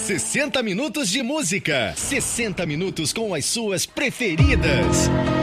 60 minutos de música. 60 minutos com as suas preferidas.